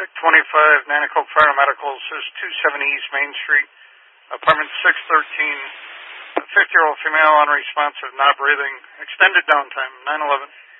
Medic 25, Nanticoke Fire Medicals, is 270 East Main Street, apartment 613. A 50-year-old female unresponsive, not breathing, extended downtime, 911.